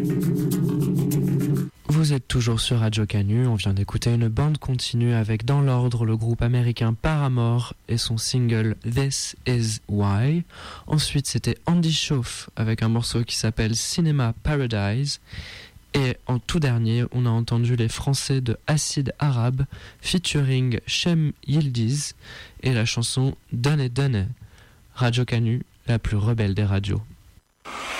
Vous êtes toujours sur Radio Canu, on vient d'écouter une bande continue avec dans l'ordre le groupe américain Paramore et son single This Is Why. Ensuite c'était Andy Shauf avec un morceau qui s'appelle Cinema Paradise. Et en tout dernier, on a entendu les Français de Acide Arabe featuring Shem Yildiz et la chanson Donne Donne. Radio Canu, la plus rebelle des radios.